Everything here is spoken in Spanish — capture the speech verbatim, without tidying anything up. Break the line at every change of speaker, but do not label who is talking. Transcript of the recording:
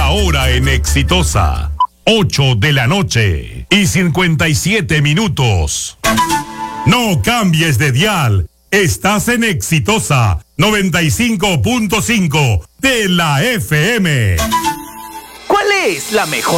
hora en Exitosa. ocho de la noche y cincuenta y siete minutos. No cambies de dial. Estás en Exitosa noventa y cinco punto cinco de la F M.
¿Cuál es la mejor